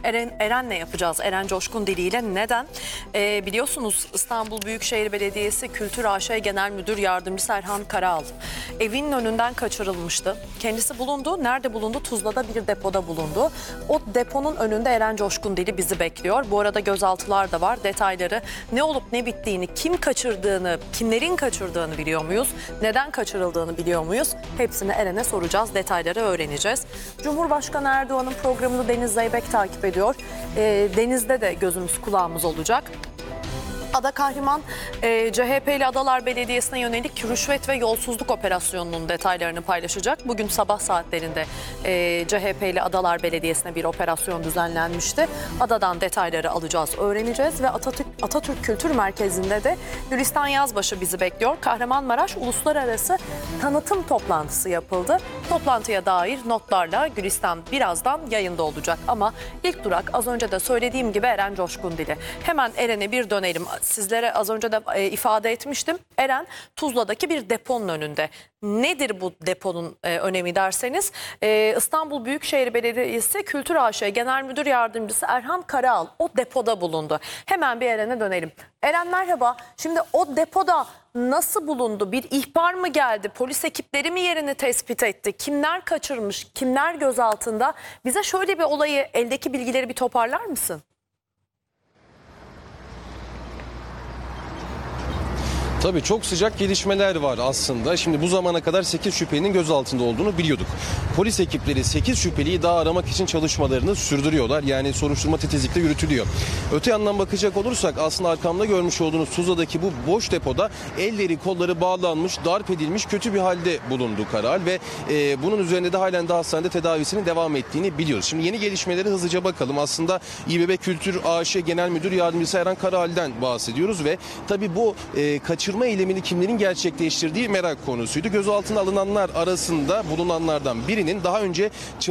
Eren'le yapacağız. Eren Coşkun diliyle. Neden? Biliyorsunuz İstanbul Büyükşehir Belediyesi Kültür AŞ Genel Müdür Yardımcısı Erhan Karaal evinin önünden kaçırılmıştı. Kendisi bulundu. Nerede bulundu? Tuzla'da bir depoda bulundu. O deponun önünde Eren Coşkun dili bizi bekliyor. Bu arada gözaltılar da var. Detayları, ne olup ne bittiğini, kim kaçırdığını, kimlerin kaçırdığını biliyor muyuz? Neden kaçırıldığını biliyor muyuz? Hepsini Eren'e soracağız. Detayları öğreneceğiz. Cumhurbaşkanı Erdoğan'ın programını Deniz Zeybek takip ediyor. Deniz'de de gözümüz kulağımız olacak. Ada Kahraman, CHP'li Adalar Belediyesi'ne yönelik rüşvet ve yolsuzluk operasyonunun detaylarını paylaşacak. Bugün sabah saatlerinde CHP'li Adalar Belediyesi'ne bir operasyon düzenlenmişti. Adadan detayları alacağız, öğreneceğiz ve Atatürk Kültür Merkezi'nde de Gülistan Yazbaşı bizi bekliyor. Kahramanmaraş Uluslararası Tanıtım Toplantısı yapıldı. Toplantıya dair notlarla Gülistan birazdan yayında olacak. Ama ilk durak, az önce de söylediğim gibi, Eren Coşkun dili. Hemen Eren'e bir dönelim. Sizlere az önce de ifade etmiştim. Eren, Tuzla'daki bir deponun önünde. Nedir bu deponun önemi derseniz, İstanbul Büyükşehir Belediyesi Kültür AŞ Genel Müdür Yardımcısı Erhan Karaal o depoda bulundu. Hemen bir Eren'e dönelim. Eren merhaba. Şimdi o depoda nasıl bulundu? Bir ihbar mı geldi? Polis ekipleri mi yerini tespit etti? Kimler kaçırmış? Kimler gözaltında? Bize şöyle bir olayı, eldeki bilgileri bir toparlar mısın? Tabii çok sıcak gelişmeler var aslında. Şimdi bu zamana kadar 8 şüphelinin gözaltında olduğunu biliyorduk. Polis ekipleri 8 şüpheliyi daha aramak için çalışmalarını sürdürüyorlar. Yani soruşturma titizlikle yürütülüyor. Öte yandan bakacak olursak aslında arkamda görmüş olduğunuz Tuzla'daki bu boş depoda elleri kolları bağlanmış, darp edilmiş, kötü bir halde bulundu Karaal ve bunun üzerine de halen de hastanede tedavisinin devam ettiğini biliyoruz. Şimdi yeni gelişmeleri hızlıca bakalım. Aslında İBB Kültür AŞ Genel Müdür Yardımcısı Erhan Karaal'den bahsediyoruz ve tabii bu kaçırma eylemini kimlerin gerçekleştirdiği merak konusuydu. Gözaltına alınanlar arasında bulunanlardan birinin daha önce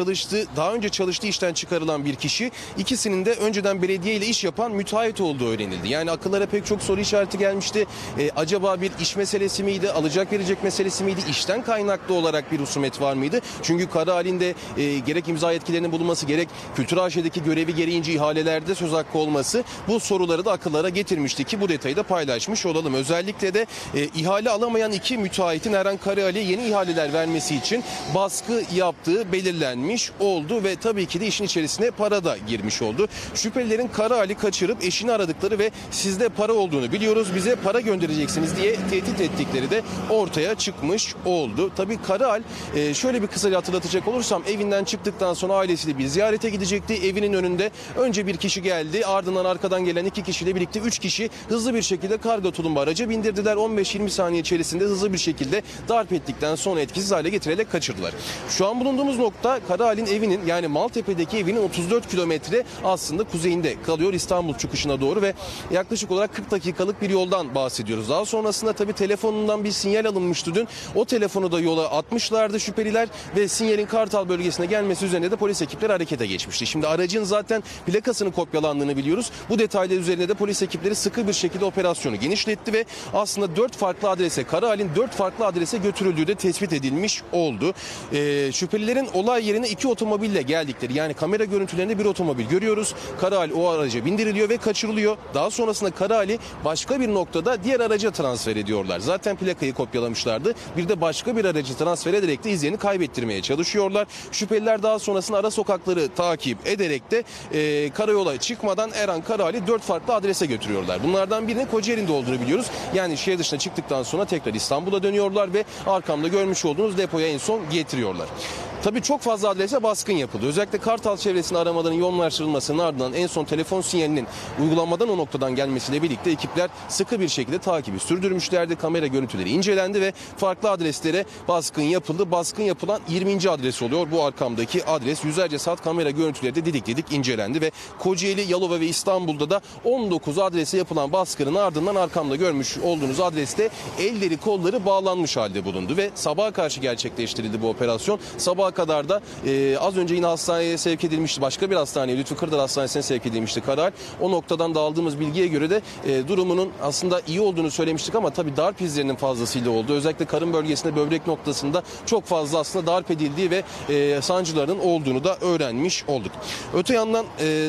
çalıştığı işten çıkarılan bir kişi, ikisinin de önceden belediye ile iş yapan müteahhit olduğu öğrenildi. Yani akıllara pek çok soru işareti gelmişti. Acaba bir iş meselesi miydi? Alacak verecek meselesi miydi? İşten kaynaklı olarak bir husumet var mıydı? Çünkü Karaal'in de gerek imza yetkilerinin bulunması, gerek Kültür AŞ'deki görevi gereğince ihalelerde söz hakkı olması bu soruları da akıllara getirmişti ki bu detayı da paylaşmış olalım. Özellikle de ihale alamayan iki müteahhitin Erhan Karaal'e yeni ihaleler vermesi için baskı yaptığı belirlenmiş oldu ve tabii ki de işin içerisine para da girmiş oldu. Şüphelilerin Karaal'i kaçırıp eşini aradıkları ve sizde para olduğunu biliyoruz, bize para göndereceksiniz diye tehdit ettikleri de ortaya çıkmış oldu. Tabii Karaal, şöyle bir kısaca hatırlatacak olursam, evinden çıktıktan sonra ailesiyle bir ziyarete gidecekti. Evinin önünde önce bir kişi geldi, ardından arkadan gelen iki kişiyle birlikte 3 kişi hızlı bir şekilde kargo tulumba aracı bindirdiler. 15-20 saniye içerisinde hızlı bir şekilde darp ettikten sonra etkisiz hale getirerek kaçırdılar. Şu an bulunduğumuz nokta Karaal'in evinin, yani Maltepe'deki evinin 34 kilometre aslında kuzeyinde kalıyor, İstanbul çıkışına doğru ve yaklaşık olarak 40 dakikalık bir yoldan bahsediyoruz. Daha sonrasında tabii telefonundan bir sinyal alınmıştı dün. O telefonu da yola atmışlardı şüpheliler ve sinyalin Kartal bölgesine gelmesi üzerine de polis ekipleri harekete geçmişti. Şimdi aracın zaten plakasının kopyalandığını biliyoruz. Bu detaylar üzerine de polis ekipleri sıkı bir şekilde operasyonu genişletti ve aslında 4 farklı adrese, Karaal'in 4 farklı adrese götürüldüğü de tespit edilmiş oldu. Şüphelilerin olay yerine 2 otomobille geldikleri, yani kamera görüntülerinde bir otomobil görüyoruz. Karaal o araca bindiriliyor ve kaçırılıyor. Daha sonrasında Karaal'i başka bir noktada diğer araca transfer ediyorlar. Zaten plakayı kopyalamışlardı. Bir de başka bir aracı transfer ederek de izlerini kaybettirmeye çalışıyorlar. Şüpheliler daha sonrasında ara sokakları takip ederek de karayola çıkmadan Erhan Karaal'i 4 farklı adrese götürüyorlar. Bunlardan birinin Kocaeli'nde olduğunu biliyoruz. Yani şehir dışına çıktıktan sonra tekrar İstanbul'a dönüyorlar ve arkamda görmüş olduğunuz depoya en son getiriyorlar. Tabii çok fazla adrese baskın yapıldı. Özellikle Kartal çevresinde aramaların yoğunlaştırılmasının ardından en son telefon sinyalinin uygulamadan o noktadan gelmesiyle birlikte ekipler sıkı bir şekilde takibi sürdürmüşlerdi. Kamera görüntüleri incelendi ve farklı adreslere baskın yapıldı. Baskın yapılan 20. adres oluyor bu arkamdaki adres. Yüzlerce saat kamera görüntüleri de didik incelendi ve Kocaeli, Yalova ve İstanbul'da da 19 adrese yapılan baskının ardından arkamda görmüş olduğunuz adreste elleri kolları bağlanmış halde bulundu ve sabaha karşı gerçekleştirildi bu operasyon. Sabaha kadar da az önce yine hastaneye sevk edilmişti. Başka bir hastaneye, Lütfü Kırdar Hastanesi'ne sevk edilmişti Karaal. O noktadan da aldığımız bilgiye göre de durumunun aslında iyi olduğunu söylemiştik ama tabii darp izlerinin fazlasıyla oldu. Özellikle karın bölgesinde, böbrek noktasında çok fazla aslında darp edildiği ve sancılarının olduğunu da öğrenmiş olduk. Öte yandan